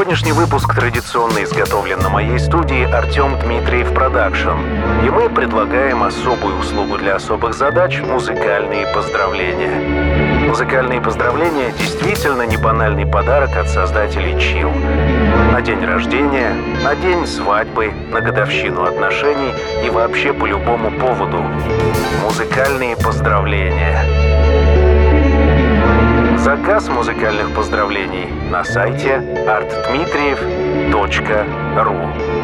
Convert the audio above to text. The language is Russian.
Сегодняшний выпуск традиционно изготовлен на моей студии Артем Дмитриев Продакшн. И мы предлагаем особую услугу для особых задач — музыкальные поздравления. Музыкальные поздравления — действительно не банальный подарок от создателей Chill. На день рождения, на день свадьбы, на годовщину отношений и вообще по любому поводу. Музыкальные поздравления. Заказ музыкальных поздравлений на сайте artdmitriev.ru.